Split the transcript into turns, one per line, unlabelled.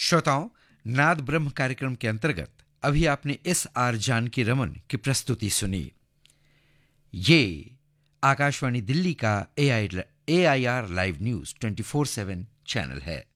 श्रोताओं, नाद ब्रह्म कार्यक्रम के अंतर्गत अभी आपने S.R. जानकी रमन की प्रस्तुति सुनी। ये आकाशवाणी दिल्ली का AIR लाइव न्यूज 24/7 चैनल है।